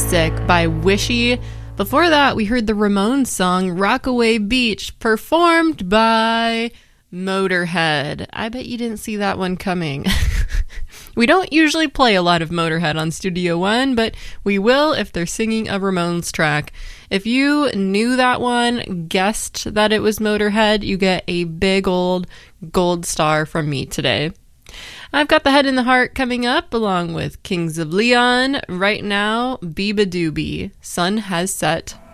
Lipstick by Wishy. Before that, we heard the Ramones song Rockaway Beach, performed by Motorhead. I bet you didn't see that one coming. We don't usually play a lot of Motorhead on Studio One, but we will if they're singing a Ramones track. If you knew that one, guessed that it was Motorhead, you get a big old gold star from me today. I've got the Head and the Heart coming up along with Kings of Leon. Right now, Beabadoobee, Sun Has Set.